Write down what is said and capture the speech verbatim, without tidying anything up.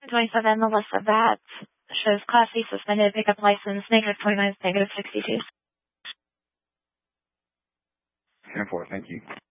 twenty-seven, Melissa Batts, shows Class C suspended, pickup license, negative twenty-nine, negative sixty-two. ten four, thank you.